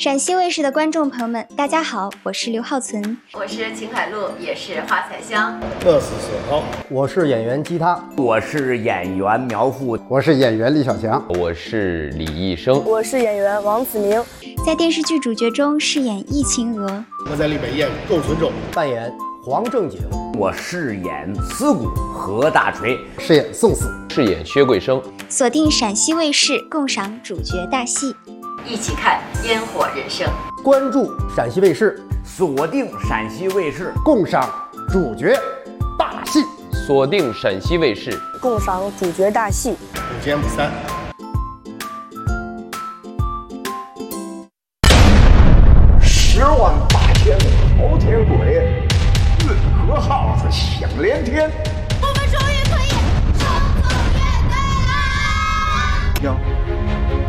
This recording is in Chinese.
陕西卫视的观众朋友们，大家好，我是刘浩存， 我是秦海璐，也是花彩香， 我是沈涛， 我是演员吉他， 我是演员苗阜， 我是演员李小强， 我是李易生， 我是演员王子明。 在电视剧主角中饰演易晴娥， 我在里面演窦存周， 扮演黄正经， 我饰演刺骨何大锤， 饰演宋四， 饰演薛桂生。 锁定陕西卫视，共赏主角大戏， 一起看烟火人生。 关注陕西卫视， 锁定陕西卫视， 共赏主角大戏。 锁定陕西卫视， 共赏主角大戏， 不见不散。 10万8千朝天鬼，运河号子响连天。